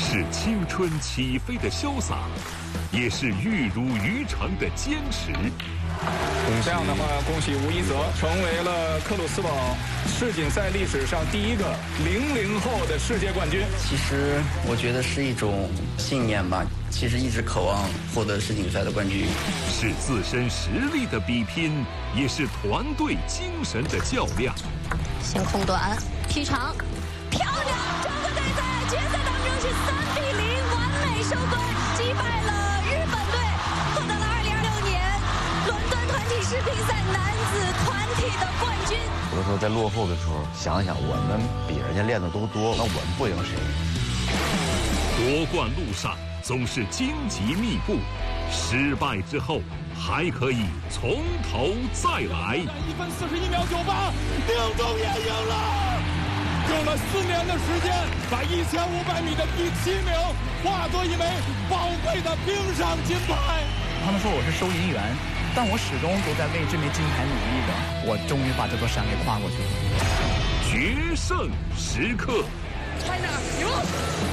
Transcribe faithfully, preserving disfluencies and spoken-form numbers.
是青春起飞的潇洒，也是玉如于成的坚持。 这样的话，恭喜吴一泽成为了克鲁斯堡世锦赛历史上第一个零零后的世界冠军。 其实我觉得是一种信念吧，其实一直渴望获得世锦赛的冠军。 是自身实力的比拼，也是团队精神的较量。 先空短，踢长，漂亮！中国队在决赛当中是三比零完美收官，击败了日本队，获得了二零二六年伦敦团体世乒赛男子团体的冠军。 有的时候在落后的时候，想想我们比人家练的都多，那我们不赢谁？ 夺冠路上总是荆棘密布，失败之后还可以从头再来。 一分四十一秒九八，丁中也赢了，用了四年的时间，把一千五百米的第七名化作一枚宝贵的冰上金牌。 他们说我是收银员，但我始终都在为这枚金牌努力着。我终于把这座山给跨过去了。 决胜时刻。 China 赢。